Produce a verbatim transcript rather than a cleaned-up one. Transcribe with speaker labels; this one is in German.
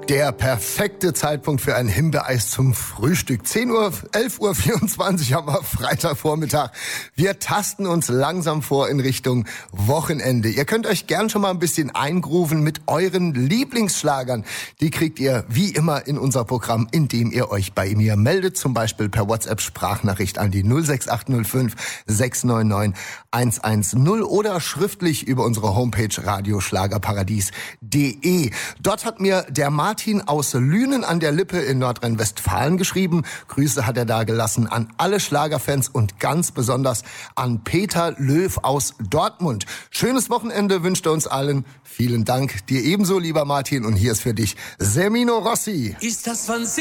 Speaker 1: Der perfekte Zeitpunkt für ein Himbeereis zum Frühstück. zehn Uhr, elf Uhr vierundzwanzig haben wir Freitagvormittag. Wir tasten uns langsam vor in Richtung Wochenende. Ihr könnt euch gern schon mal ein bisschen eingrooven mit euren Lieblingsschlagern. Die kriegt ihr wie immer in unser Programm, indem ihr euch bei mir meldet. Zum Beispiel per WhatsApp-Sprachnachricht an die null sechs acht null fünf sechs neun neun eins eins null oder schriftlich über unsere Homepage radioschlagerparadies punkt de. Dort hat mir der Martin aus Lünen an der Lippe in Nordrhein-Westfalen geschrieben. Grüße hat er da gelassen an alle Schlagerfans und ganz besonders an Peter Löw aus Dortmund. Schönes Wochenende wünscht er uns allen. Vielen Dank dir ebenso, lieber Martin. Und hier ist für dich Semino Rossi.
Speaker 2: Ist das von